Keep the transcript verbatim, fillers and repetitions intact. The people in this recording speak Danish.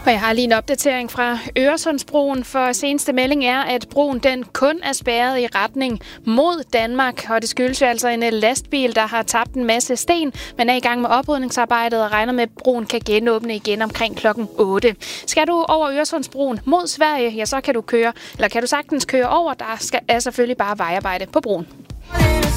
Og jeg har lige en opdatering fra Øresundsbroen, for seneste melding er, at broen den kun er spærret i retning mod Danmark, og det skyldes jo altså en lastbil, der har tabt en masse sten, men er i gang med oprydningsarbejdet og regner med, at broen kan genåbne igen omkring klokken otte. Skal du over Øresundsbroen mod Sverige, ja, så kan du køre, eller kan du sagtens køre over, der skal, er selvfølgelig bare vejarbejde på broen.